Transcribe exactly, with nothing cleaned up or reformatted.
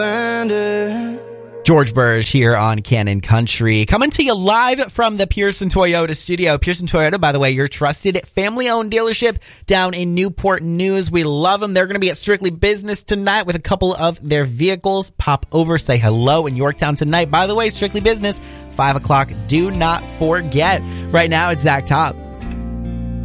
George Burge here on Cannon Country, coming to you live from the Pearson Toyota studio. Pearson Toyota, by the way, your trusted family-owned dealership down in Newport News. We love them. They're going to be at Strictly Business tonight with a couple of their vehicles. Pop over, say hello in Yorktown tonight. By the way, Strictly Business, five o'clock. Do not forget. Right now, it's Zach Top.